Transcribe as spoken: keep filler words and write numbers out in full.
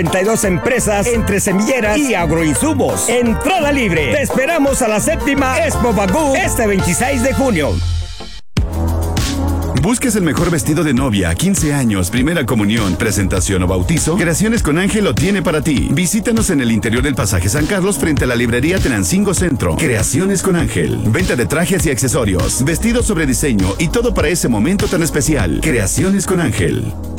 treinta y dos empresas entre semilleras y agroinsumos. Entrada libre. Te esperamos a la séptima Expo Bagú este veintiséis de junio. ¿Buscas el mejor vestido de novia, quince años, primera comunión, presentación o bautizo? Creaciones con Ángel lo tiene para ti. Visítanos en el interior del Pasaje San Carlos frente a la librería Tenancingo Centro. Creaciones con Ángel. Venta de trajes y accesorios, vestidos sobre diseño y todo para ese momento tan especial. Creaciones con Ángel.